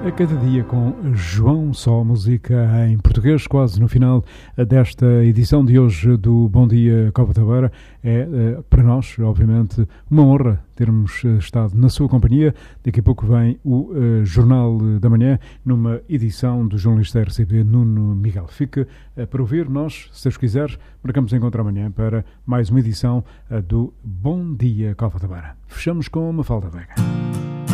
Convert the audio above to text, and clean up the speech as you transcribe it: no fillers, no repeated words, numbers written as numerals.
A cada dia com João Só, música em português, quase no final desta edição de hoje do Bom Dia Cova da Beira. É para nós, obviamente, uma honra termos estado na sua companhia. Daqui a pouco vem o Jornal da Manhã, numa edição do jornalista da RCP Nuno Miguel. Fique para ouvir. Nós, se Deus quiser, marcamos encontro amanhã para mais uma edição do Bom Dia Cova da Beira. Fechamos com Mafalda Vega.